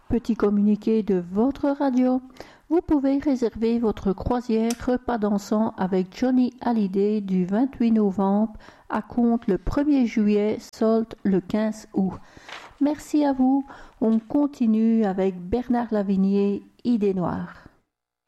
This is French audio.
Petit communiqué de votre radio. Vous pouvez réserver votre croisière repas dansant avec Johnny Hallyday du 28 novembre à compte le 1er juillet, solde le 15 août. Merci à vous. On continue avec Bernard Lavigné, Idée Noire.